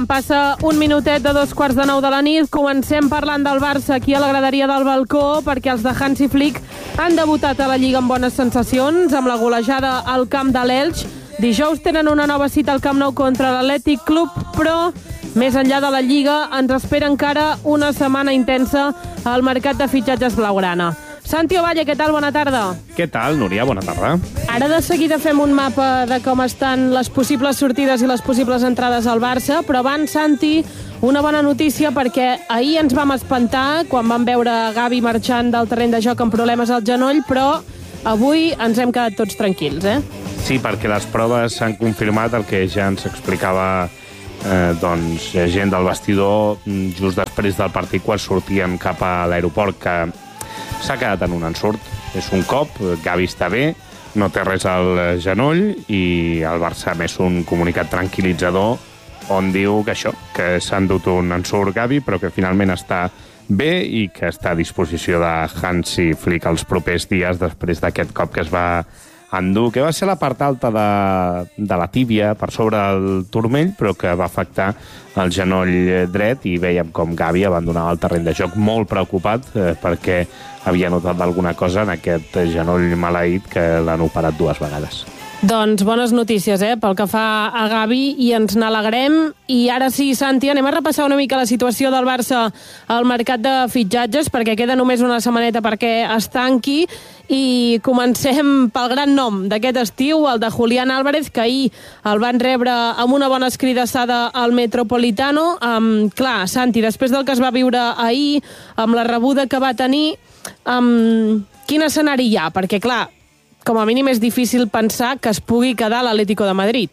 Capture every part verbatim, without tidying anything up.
Passa un minutet de dos quarts de nou de la nit. Comencem parlant del Barça aquí a la graderia del balcó, perquè els de Hansi Flick han debutat a la Lliga amb bones sensacions, amb la golejada al camp de l'Elx. Dijous tenen una nova cita al Camp Nou contra l'Atlètic Club, però més enllà de la Lliga ens espera encara una setmana intensa al mercat de fitxatges blaugrana. Santi Ovalle, què tal? Bona tarda. Què tal, Núria? Bona tarda. Ara de seguida fem un mapa de com estan les possibles sortides i les possibles entrades al Barça, però abans, Santi, una bona notícia, perquè ahir ens vam espantar quan vam veure Gavi marxant del terreny de joc amb problemes al genoll, però avui ens hem quedat tots tranquils, eh? Sí, perquè les proves han confirmat el que ja ens explicava eh, doncs, gent del vestidor just després del partit quan sortíem cap a l'aeroport, que s'ha quedat en un ensurt. És un cop, Gavi està bé, no té res al genoll i el Barça ha més un comunicat tranquil·litzador on diu que això, que s'ha endut un ensurt Gavi, però que finalment està bé i que està a disposició de Hansi Flick els propers dies després d'aquest cop que es va endur, que va ser la part alta de, de la tíbia per sobre del turmell, però que va afectar el genoll dret i veiem com Gavi abandonava el terreny de joc molt preocupat eh, perquè havia notat alguna cosa en aquest genoll maleït que l'han operat dues vegades. Doncs bones notícies, eh, pel que fa a Gavi, i ens n'alegrem. I ara sí, Santi, anem a repassar una mica la situació del Barça al mercat de fitxatges, perquè queda només una setmaneta perquè es tanqui, i comencem pel gran nom d'aquest estiu, el de Julián Álvarez, que ahir el van rebre amb una bona escridassada al Metropolitano. Um, clar, Santi, després del que es va viure ahir, amb la rebuda que va tenir, um, quin escenari hi ha? Perquè, clar, com a mínim és difícil pensar que es pugui quedar a l'Atlético de Madrid.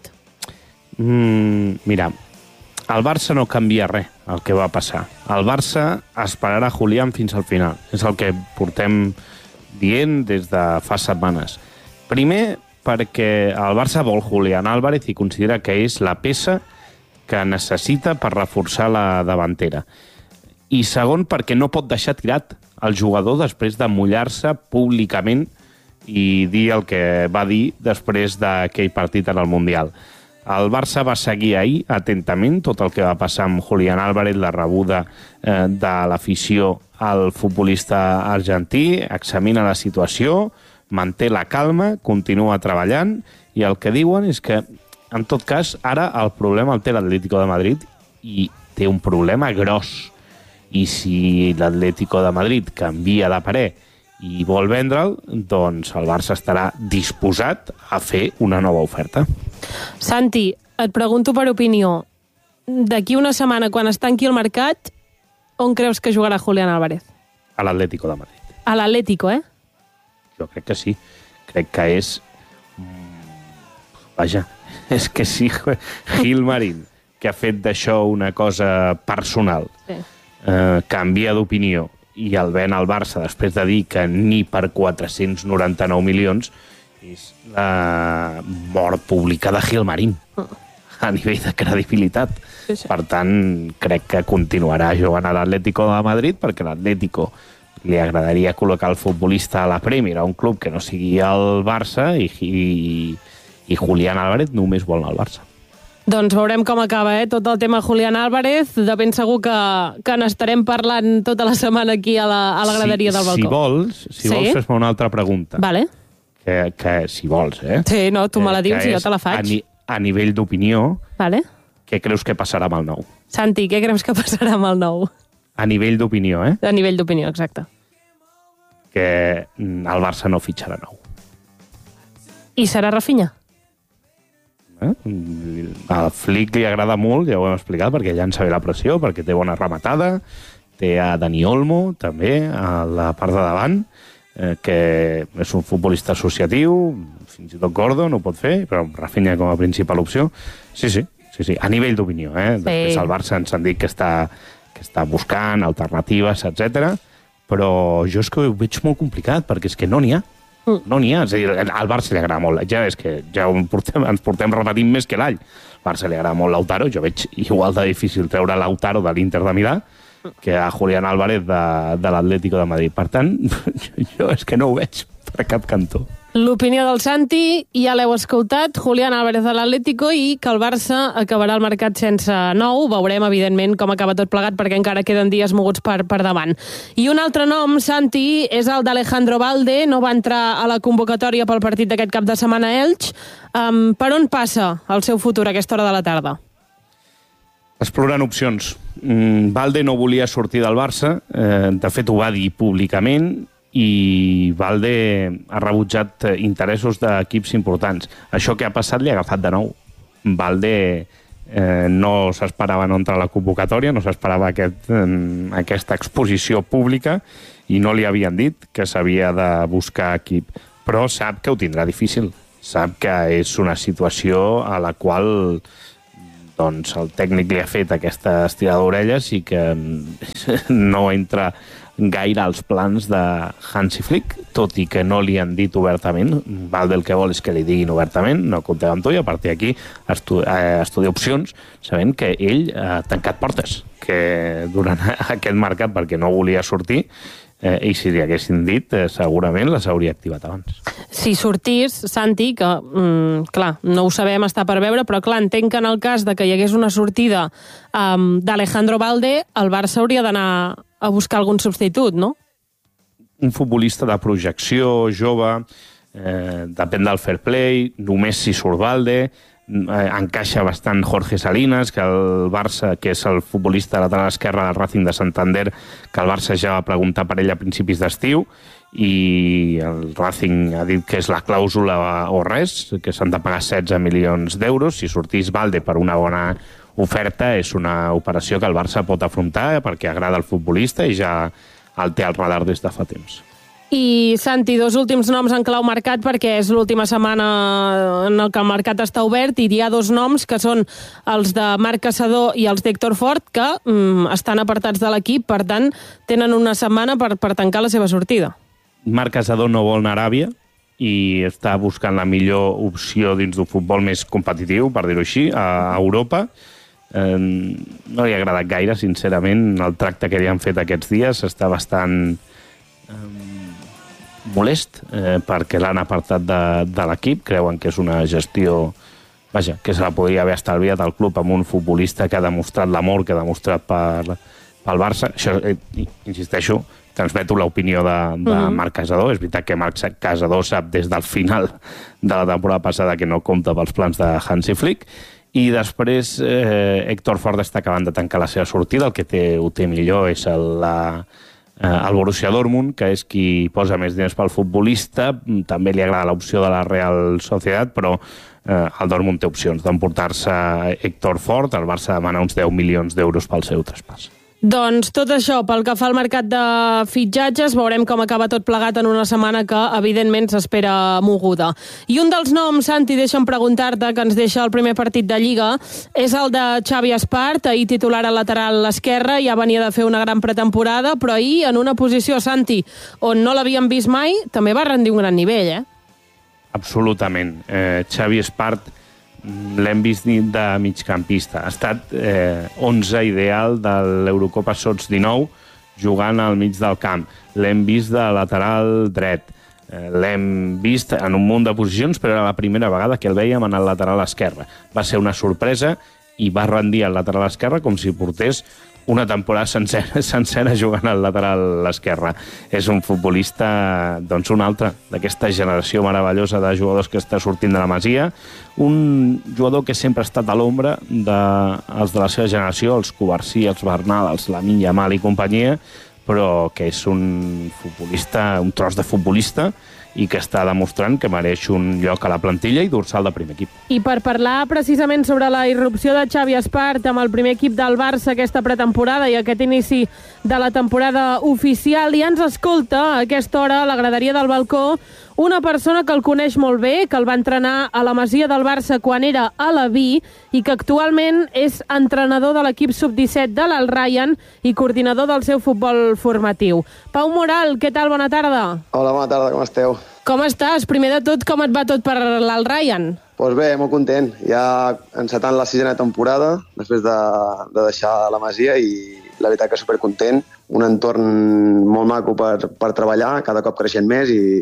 Mm, mira, el Barça no canvia res, el que va passar. El Barça esperarà Julián fins al final. És el que portem dient des de fa setmanes. Primer, perquè el Barça vol Julián Álvarez i considera que és la peça que necessita per reforçar la davantera. I segon, perquè no pot deixar tirat el jugador després de mullar-se públicament i dir el que va dir després d'aquell partit en el Mundial. El Barça va seguir ahir atentament tot el que va passar amb Julián Álvarez, la rebuda eh, de l'afició al futbolista argentí, examina la situació, manté la calma, continua treballant, i el que diuen és que, en tot cas, ara el problema el té l'Atlético de Madrid i té un problema gros. I si l'Atlético de Madrid canvia de parer i vol vendre'l, doncs el Barça estarà disposat a fer una nova oferta. Santi, et pregunto per opinió. D'aquí una setmana, quan es tanqui el mercat, on creus que jugarà Julián Álvarez? A l'Atlético de Madrid. A l'Atlético, eh? Jo crec que sí. Crec que és... Vaja, és que sí, Gilmarín, que ha fet d'això una cosa personal, sí. eh, canvia d'opinió, i el ven al Barça després de dir que ni per quatre-cents noranta-nou milions, és la mort pública de Gilmarín a nivell de credibilitat. Sí, sí. Per tant, crec que continuarà jugant a l'Atlético de Madrid, perquè l'Atlético li agradaria col·locar el futbolista a la Premier, a un club que no sigui el Barça, i, i, i Julián Álvarez només vol anar al Barça. Doncs veurem com acaba, eh? Tot el tema Julián Álvarez. De ben segur que, que n'estarem parlant tota la setmana aquí a la, a la graderia si, del balcó. Si vols, si sí? vols fes-me una altra pregunta. Vale. Que, que si vols, eh? Sí, no, tu me la dius i jo te la faig. A, ni, a nivell d'opinió, vale. Què creus que passarà amb el nou? Santi, què creus que passarà amb el nou? A nivell d'opinió, eh? A nivell d'opinió, exacte. Que el Barça no fitxarà nou. I serà Rafinha? Eh? Al Flick li agrada molt, ja ho hem explicat, perquè llança bé la pressió, perquè té bona rematada, té a Dani Olmo també a la part de davant, eh, que és un futbolista associatiu, fins i tot Gordon ho pot fer, però Rafinha com a principal opció. Sí, sí, sí, sí. A nivell d'opinió, eh? Sí. Després el Barça ens han dit que està, que està buscant alternatives, etcètera. Però jo és que ho veig molt complicat, perquè és que no n'hi ha. No n'hi ha. És a dir, al Barça li agrada molt. Ja és que ja portem, ens portem repetint més que l'all. Al Barça li agrada molt Lautaro. Jo veig igual de difícil treure Lautaro de l'Inter de Milà que a Julián Álvarez de, de l'Atlético de Madrid. Per tant, jo és que no ho veig per cap cantó. L'opinió del Santi, ja l'heu escoltat, Julián Álvarez de l'Atlético, i que el Barça acabarà el mercat sense nou. Veurem, evidentment, com acaba tot plegat, perquè encara queden dies moguts per, per davant. I un altre nom, Santi, és el d'Alejandro Balde. No va entrar a la convocatòria pel partit d'aquest cap de setmana a Elx. Um, per on passa el seu futur a aquesta hora de la tarda? Explorant opcions. Mm, Balde no volia sortir del Barça, eh, de fet ho va dir públicament, i Balde ha rebutjat interessos d'equips importants. Això que ha passat li ha agafat de nou. Balde eh, no s'esperava no entrar a la convocatòria, no s'esperava aquest, eh, aquesta exposició pública i no li havien dit que s'havia de buscar equip. Però sap que ho tindrà difícil. Sap que és una situació a la qual doncs, el tècnic li ha fet aquesta estirada d'orelles i que no entra gaire als plans de Hansi Flick, tot i que no li han dit obertament. Balde el que vol és que li diguin obertament, no comptem amb tu, i a partir d'aquí estu eh, estudia opcions, sabent que ell ha tancat portes, que durant aquest mercat, perquè no volia sortir, eh, i si li haguessin dit, eh, segurament les hauria activat abans. Si sortís, Santi, que, mm, clar, no ho sabem, està per veure, però clar, entenc que en el cas de que hi hagués una sortida um, d'Alejandro Balde, el Barça hauria d'anar a buscar algun substitut, no? Un futbolista de projecció, jove, eh, depèn del fair play, només si surt Balde, eh, encaixa bastant Jorge Salinas, que el Barça, que és el futbolista lateral esquerre del Racing de Santander, que el Barça ja va preguntar per ell a principis d'estiu, i el Racing ha dit que és la clàusula o res, que s'han de pagar setze milions d'euros. Si sortís Balde per una bona oferta, és una operació que el Barça pot afrontar perquè agrada el futbolista i ja el té al radar des de fa temps. I, Santi, dos últims noms en clau mercat, perquè és l'última setmana en el que el mercat està obert, i hi ha dos noms que són els de Marc Caçador i els d'Héctor Fort, que mm, estan apartats de l'equip, per tant, tenen una setmana per, per tancar la seva sortida. Marc Caçador no vol anar a Aràbia i està buscant la millor opció dins d'un futbol més competitiu, per dir-ho així, a Europa. Eh, no li ha agradat gaire, sincerament. El tracte que li han fet aquests dies està bastant eh, molest, eh, perquè l'han apartat de, de l'equip. Creuen que és una gestió, vaja, que se la podria haver estalviat al club amb un futbolista que ha demostrat l'amor que ha demostrat per, pel Barça. Això, eh, insisteixo, transmeto l'opinió de, de uh-huh. Marc Caçador. És veritat que Marc Caçador sap des del final de la temporada passada que no compta pels plans de Hansi Flick. I després eh, Héctor Fort està acabant de tancar la seva sortida. El que té, ho té millor és el, la, eh, el Borussia Dortmund, que és qui posa més diners pel futbolista. També li agrada l'opció de la Real Sociedad, però eh, el Dortmund té opcions d'emportar-se Héctor Fort. El Barça demana uns deu milions d'euros pel seu traspàs. Doncs tot això pel que fa al mercat de fitxatges. Veurem com acaba tot plegat en una setmana que, evidentment, s'espera moguda. I un dels noms, Santi, deixa'm preguntar-te, que ens deixa el primer partit de Lliga, és el de Xavi Espart, ahir titular al lateral esquerre. Ja venia de fer una gran pretemporada, però ahir, en una posició, Santi, on no l'havíem vist mai, també va rendir un gran nivell, eh? Absolutament. Eh, Xavi Espart l'hem vist de migcampista. Ha estat eh, onze ideal de l'Eurocopa Sots dinou jugant al mig del camp. L'hem vist de lateral dret. Eh, l'hem vist en un munt de posicions, però era la primera vegada que el vèiem en el lateral esquerre. Va ser una sorpresa i va rendir el lateral esquerre com si portés una temporada sencera, sencera jugant al lateral esquerre. És un futbolista, doncs un altre, d'aquesta generació meravellosa de jugadors que està sortint de la Masia, un jugador que sempre ha estat a l'ombra dels de la seva generació, els Covarsí, els Bernal, els Lamine Yamal i companyia, però que és un futbolista, un tros de futbolista, i que està demostrant que mereix un lloc a la plantilla i dorsal del primer equip. I per parlar precisament sobre la irrupció de Xavi Espart amb el primer equip del Barça aquesta pretemporada i aquest inici de la temporada oficial, ja ens escolta a aquesta hora a la graderia del balcó una persona que el coneix molt bé, que el va entrenar a la Masia del Barça quan era a la Vi i que actualment és entrenador de l'equip sub disset de l'Al Rayyan i coordinador del seu futbol formatiu. Pau Moral, què tal? Bona tarda. Hola, bona tarda, com esteu? Com estàs? Primer de tot, com et va tot per l'Al Rayyan? Doncs pues bé, molt content. Ja encetant la sisena temporada, després de, de deixar la Masia, i la veritat que supercontent. Un entorn molt maco per, per treballar, cada cop creixent més, i,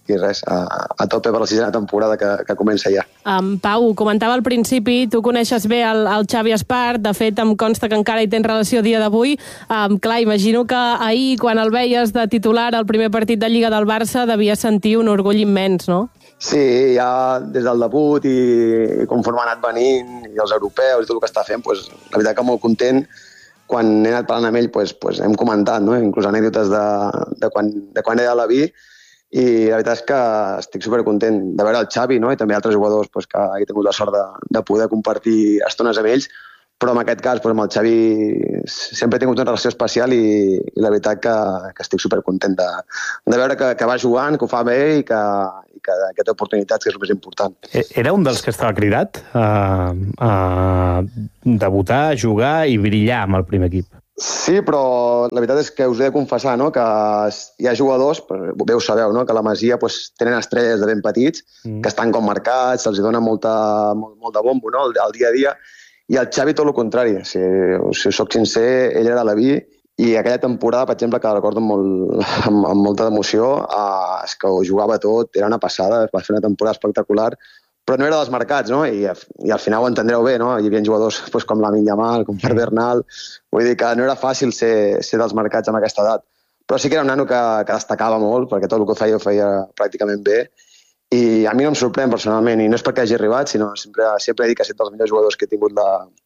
i res, a, a tope per la sisena temporada que, que comença ja. Um, Pau, comentava al principi, tu coneixes bé el, el Xavi Espart, de fet em consta que encara hi tens relació a dia d'avui. Um, clar, imagino que ahir, quan el veies de titular al primer partit de Lliga del Barça, devia sentir un orgull immens, no? Sí, ja des del debut i, i conforme ha anat venint, i els europeus i tot el que està fent, pues, la veritat que molt content. Quan he anat parlant amb ell, pues, pues, hem comentat, no? Inclús anècdotes de, de, quan, de quan era a la vi, i la veritat és que estic supercontent de veure el Xavi, no? I també altres jugadors pues, que he tingut la sort de, de poder compartir estones amb ells, però en aquest cas, pues, amb el Xavi sempre he tingut una relació especial i, i la veritat que, que estic supercontent de, de veure que, que va jugant, que ho fa bé i que, i que, que té oportunitats, que és el més important. Era un dels que estava cridat a, a debutar, a jugar i brillar amb el primer equip. Sí, però la veritat és que us he de confessar, no?, que hi ha jugadors, bé ho sabeu, no?, que a la Masia pues, tenen estrelles de ben petits, mm. que estan com marcats, se'ls dona molta, molt, molt de bombo, no?, el, el dia a dia, i el Xavi tot el contrari. Si, si soc sincer, ell era a la vi i aquella temporada, per exemple, que la recordo amb, molt, amb, amb molta emoció, eh, és que ho jugava tot, era una passada, va fer una temporada espectacular, però no era dels marcats, no? I, i al final ho entendreu bé, no? Hi havia jugadors pues, com Lamine Yamal, com Fer Bernal, vull dir que no era fàcil ser, ser dels marcats amb aquesta edat, però sí que era un nano que, que destacava molt, perquè tot el que feia ho feia pràcticament bé, i a mi no em sorprèn personalment, i no és perquè hagi arribat, sinó sempre, sempre he dit que ha estat dels millors jugadors que he tingut la,